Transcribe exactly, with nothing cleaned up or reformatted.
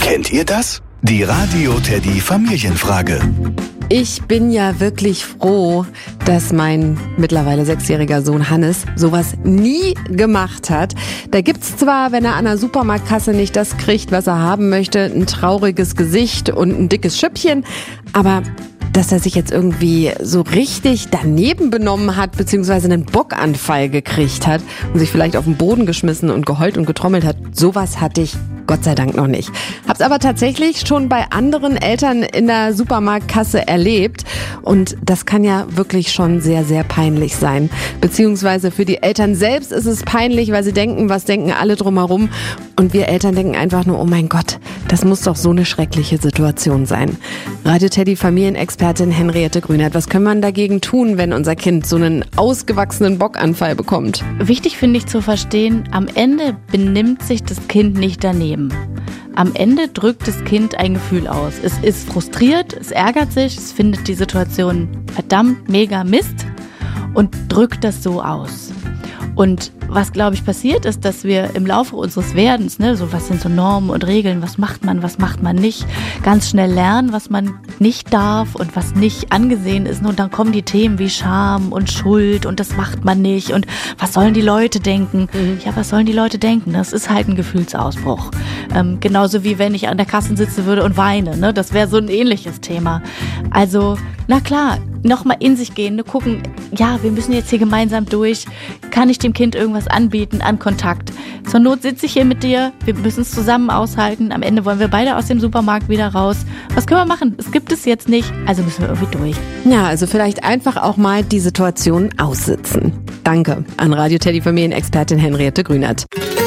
Kennt ihr das? Die Radio Teddy Familienfrage. Ich bin ja wirklich froh, dass mein mittlerweile sechsjähriger Sohn Hannes sowas nie gemacht hat. Da gibt's zwar, wenn er an der Supermarktkasse nicht das kriegt, was er haben möchte, ein trauriges Gesicht und ein dickes Schüppchen, aber dass er sich jetzt irgendwie so richtig daneben benommen hat, beziehungsweise einen Bockanfall gekriegt hat und sich vielleicht auf den Boden geschmissen und geheult und getrommelt hat, sowas hatte ich Gott sei Dank noch nicht. Hab's aber tatsächlich schon bei anderen Eltern in der Supermarktkasse erlebt. Und das kann ja wirklich schon sehr, sehr peinlich sein. Beziehungsweise für die Eltern selbst ist es peinlich, weil sie denken, was denken alle drumherum. Und wir Eltern denken einfach nur, oh mein Gott, das muss doch so eine schreckliche Situation sein. Radio Teddy Familienexpertin Henriette Grünert, was kann man dagegen tun, wenn unser Kind so einen ausgewachsenen Bockanfall bekommt? Wichtig finde ich zu verstehen, am Ende benimmt sich das Kind nicht daneben. Am Ende drückt das Kind ein Gefühl aus. Es ist frustriert, es ärgert sich, es findet die Situation verdammt mega Mist und drückt das so aus. Und was, glaube ich, passiert ist, dass wir im Laufe unseres Werdens, ne, so was sind so Normen und Regeln, was macht man, was macht man nicht, ganz schnell lernen, was man nicht darf und was nicht angesehen ist. Und dann kommen die Themen wie Scham und Schuld und das macht man nicht und was sollen die Leute denken? Mhm. Ja, was sollen die Leute denken? Das ist halt ein Gefühlsausbruch. Ähm, genauso wie wenn ich an der Kasse sitzen würde und weine, ne? Das wäre so ein ähnliches Thema. Also, na klar, nochmal in sich gehen, ne? Gucken, ja, wir müssen jetzt hier gemeinsam durch. Kann ich dem Kind irgendwas anbieten an Kontakt? Zur Not sitze ich hier mit dir, wir müssen es zusammen aushalten. Am Ende wollen wir beide aus dem Supermarkt wieder raus. Was können wir machen? Es gibt es jetzt nicht, also müssen wir irgendwie durch. Ja, also vielleicht einfach auch mal die Situation aussitzen. Danke an Radio Teddy Familienexpertin Henriette Grünert.